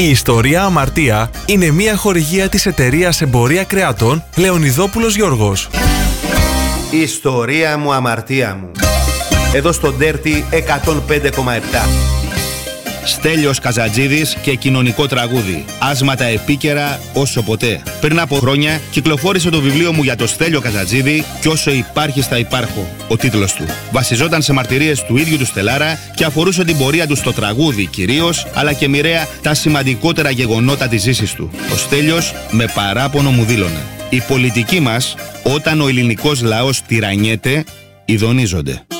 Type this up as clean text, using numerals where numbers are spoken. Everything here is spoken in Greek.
Η ιστορία Αμαρτία είναι μια χορηγία της εταιρείας Εμπορία Κρεατών Λεωνιδόπουλος Γιώργος. Ιστορία μου, αμαρτία μου. Εδώ στο Dirty 105,7. Στέλιος Καζατζίδης και κοινωνικό τραγούδι. Άσματα επίκαιρα όσο ποτέ. Πριν από χρόνια κυκλοφόρησε το βιβλίο μου για το Στέλιο Καζατζίδη «Κι όσο υπάρχεις θα υπάρχω», ο τίτλος του. Βασιζόταν σε μαρτυρίες του ίδιου του Στελάρα και αφορούσε την πορεία του στο τραγούδι κυρίως, αλλά και μοιραία τα σημαντικότερα γεγονότα της ζήσης του. Ο Στέλιος με παράπονο μου δήλωνε: «Οι πολιτικοί μας, όταν ο ελληνικός λαός τυραννιέται, ειδονίζονται».